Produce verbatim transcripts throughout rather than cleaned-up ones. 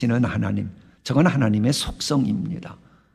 하나님, 저건 하나님의 속성입니다.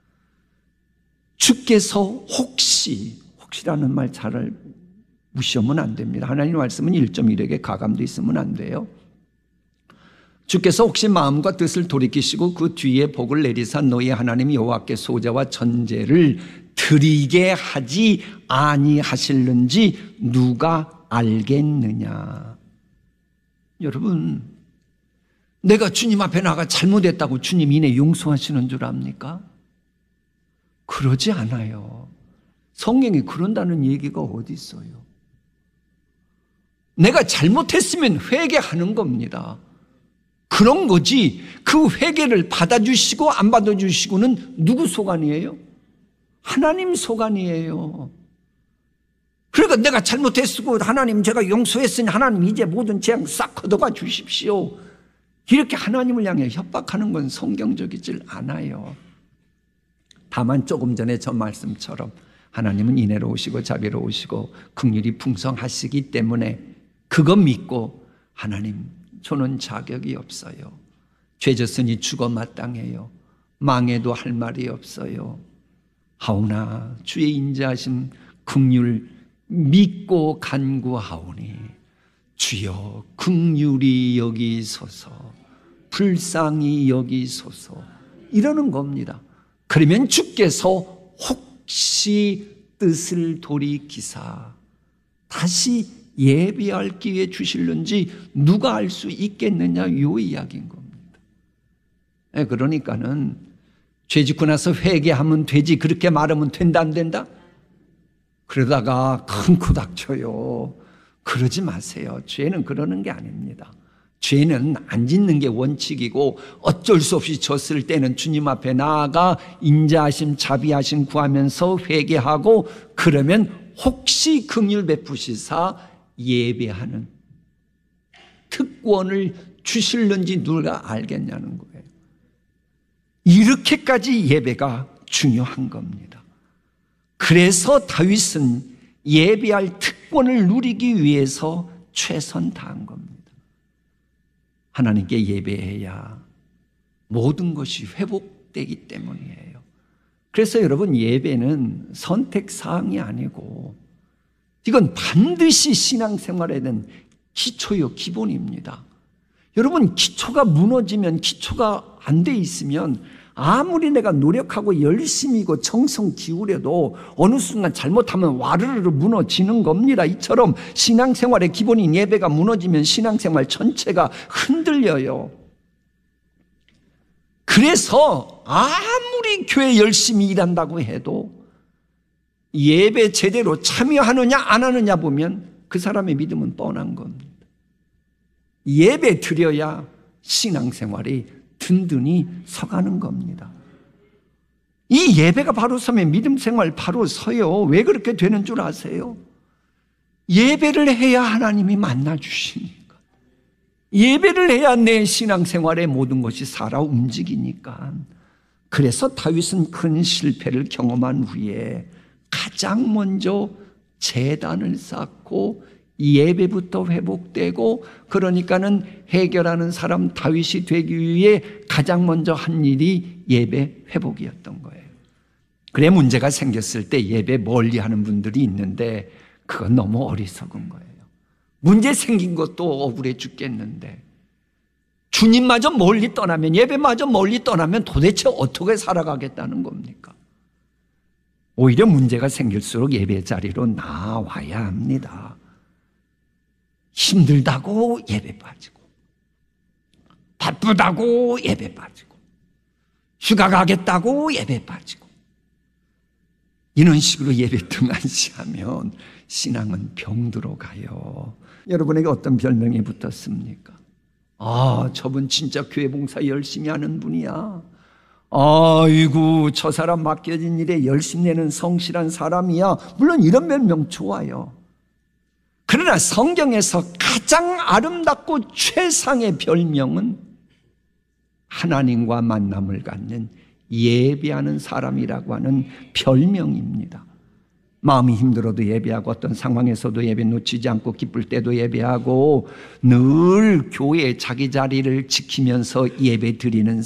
주께서 혹시, 혹시라는 말 잘 무시하면 안 됩니다. 하나님 말씀은 일 점 일에게 가감도 있으면 안 돼요. 주께서 혹시 마음과 뜻을 돌이키시고 그 뒤에 복을 내리사 너희 하나님 여호와께 소제와 전제를 드리게 하지 아니하실는지 누가 알겠느냐. 여러분, 내가 주님 앞에 나가 잘못했다고 주님 이내 용서하시는 줄 압니까? 그러지 않아요. 성경에 그런다는 얘기가 어디 있어요? 내가 잘못했으면 회개하는 겁니다. 그런 거지, 그 회개를 받아주시고 안 받아주시고는 누구 소관이에요? 하나님 소관이에요. 그러니까 내가 잘못했고 하나님 제가 용서했으니 하나님 이제 모든 재앙 싹 걷어가 주십시오, 이렇게 하나님을 향해 협박하는 건 성경적이질 않아요. 다만 조금 전에 저 말씀처럼 하나님은 인애로우시고 자비로우시고 긍휼이 풍성하시기 때문에 그거 믿고 하나님 저는 자격이 없어요, 죄졌으니 죽어 마땅해요, 망해도 할 말이 없어요, 하오나 주의 인자하심 긍휼 믿고 간구하오니 주여 긍휼히 여기소서, 불쌍히 여기소서, 이러는 겁니다. 그러면 주께서 혹시 뜻을 돌이키사 다시 예비할 기회 주실는지 누가 알 수 있겠느냐, 요 이야기인 겁니다. 그러니까는 죄 짓고 나서 회개하면 되지 그렇게 말하면 된다 안 된다? 그러다가 큰 코 닥쳐요. 그러지 마세요. 죄는 그러는 게 아닙니다. 죄는 안 짓는 게 원칙이고 어쩔 수 없이 졌을 때는 주님 앞에 나아가 인자하심 자비하심 구하면서 회개하고 그러면 혹시 긍휼 베푸시사 예배하는 특권을 주실는지 누가 알겠냐는 거예요. 이렇게까지 예배가 중요한 겁니다. 그래서 다윗은 예배할 특권을 누리기 위해서 최선 다한 겁니다. 하나님께 예배해야 모든 것이 회복되기 때문이에요. 그래서 여러분, 예배는 선택사항이 아니고 이건 반드시 신앙생활에 대한 기초요, 기본입니다. 여러분, 기초가 무너지면, 기초가 안 돼 있으면 아무리 내가 노력하고 열심히고 정성 기울여도 어느 순간 잘못하면 와르르 무너지는 겁니다. 이처럼 신앙생활의 기본인 예배가 무너지면 신앙생활 전체가 흔들려요. 그래서 아무리 교회 열심히 일한다고 해도 예배 제대로 참여하느냐 안 하느냐 보면 그 사람의 믿음은 뻔한 겁니다. 예배 드려야 신앙생활이 든든히 서가는 겁니다. 이 예배가 바로 서면 믿음생활 바로 서요. 왜 그렇게 되는 줄 아세요? 예배를 해야 하나님이 만나주시니까, 예배를 해야 내 신앙생활의 모든 것이 살아 움직이니까. 그래서 다윗은 큰 실패를 경험한 후에 가장 먼저 제단을 쌓고 예배부터 회복되고, 그러니까는 해결하는 사람 다윗이 되기 위해 가장 먼저 한 일이 예배 회복이었던 거예요. 그래 문제가 생겼을 때 예배 멀리 하는 분들이 있는데 그건 너무 어리석은 거예요. 문제 생긴 것도 억울해 죽겠는데 주님마저 멀리 떠나면, 예배마저 멀리 떠나면 도대체 어떻게 살아가겠다는 겁니까? 오히려 문제가 생길수록 예배 자리로 나와야 합니다. 힘들다고 예배 빠지고, 바쁘다고 예배 빠지고, 휴가 가겠다고 예배 빠지고, 이런 식으로 예배 등한시하면 신앙은 병들어 가요. 여러분에게 어떤 별명이 붙었습니까? 아, 저분 진짜 교회 봉사 열심히 하는 분이야. 아이고, 저 사람 맡겨진 일에 열심히 내는 성실한 사람이야. 물론 이런 별명 좋아요. 그러나 성경에서 가장 아름답고 최상의 별명은 하나님과 만남을 갖는 예배하는 사람이라고 하는 별명입니다. 마음이 힘들어도 예배하고 어떤 상황에서도 예배 놓치지 않고 기쁠 때도 예배하고 늘 교회의 자기 자리를 지키면서 예배 드리는